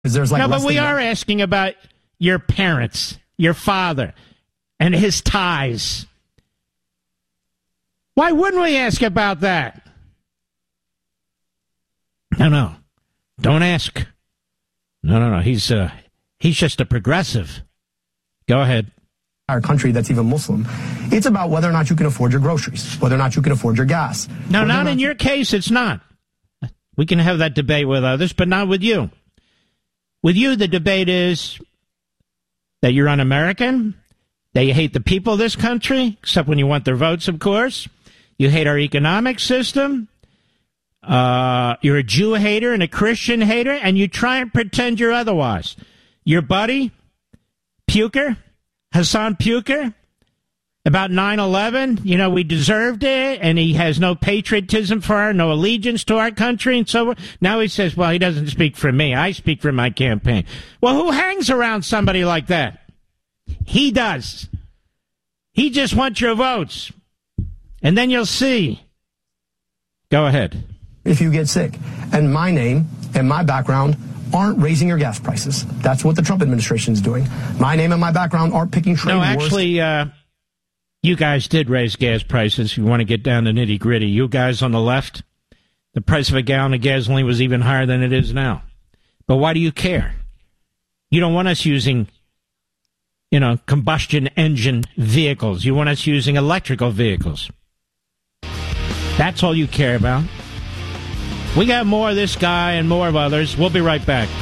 There's like no, but we are asking about your parents, your father, and his ties. Why wouldn't we ask about that? No. Don't ask. No. He's just a progressive. Go ahead. Our country that's even Muslim. It's about whether or not you can afford your groceries, whether or not you can afford your gas. No, not in your case, it's not. We can have that debate with others, but not with you. With you, the debate is that you're un-American, that you hate the people of this country, except when you want their votes, of course. You hate our economic system. You're a Jew hater and a Christian hater, and you try and pretend you're otherwise. Your buddy, Hassan Puker, about 9/11, we deserved it, and he has no patriotism no allegiance to our country, and so now he says, well, he doesn't speak for me. I speak for my campaign. Well, who hangs around somebody like that? He does. He just wants your votes. And then you'll see. Go ahead. If you get sick. And my name and my background aren't raising your gas prices. That's what the Trump administration is doing. My name and my background aren't picking trade wars. No, actually, you guys did raise gas prices. If you want to get down to nitty-gritty. You guys on the left, the price of a gallon of gasoline was even higher than it is now. But why do you care? You don't want us using, combustion engine vehicles. You want us using electrical vehicles. That's all you care about. We got more of this guy and more of others. We'll be right back.